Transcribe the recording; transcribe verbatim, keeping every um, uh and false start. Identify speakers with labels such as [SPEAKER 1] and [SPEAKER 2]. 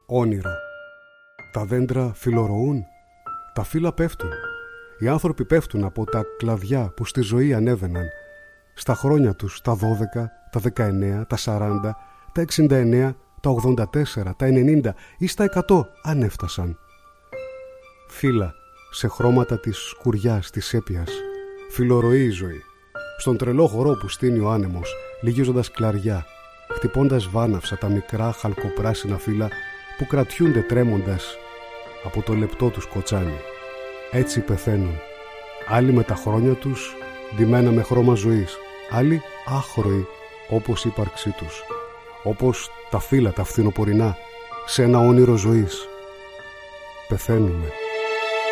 [SPEAKER 1] Όνειρο. Τα δέντρα φιλορροούν, τα φύλλα πέφτουν. Οι άνθρωποι πέφτουν από τα κλαδιά που στη ζωή ανέβαιναν. Στα χρόνια τους, τα δώδεκα, τα δεκαεννέα, τα σαράντα, τα εξήντα εννέα, τα ογδόντα τέσσερα, τα ενενήντα ή στα εκατό αν έφτασαν. Φύλλα σε χρώματα της σκουριάς, της έπιας. Φιλορροεί η ζωή. Στον τρελό χορό που στείνει ο άνεμος, λυγίζοντας κλαριά, χτυπώντας βάναυσα τα μικρά χαλκοπράσινα φύλλα που κρατιούνται τρέμοντας από το λεπτό τους κοτσάνι. Έτσι πεθαίνουν. Άλλοι με τα χρόνια τους ντυμένα με χρώμα ζωής, άλλοι άχρωοι όπως η ύπαρξή τους, όπως τα φύλλα τα φθινοπορεινά σε ένα όνειρο ζωής. Πεθαίνουμε.